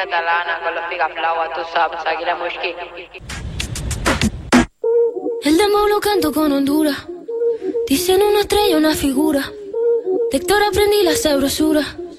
catalana con los pigaflauas, tú sabes, aquí la mushki. El demo lo canto con Honduras. Dicen una estrella, una figura. De Héctor aprendí la sabrosura.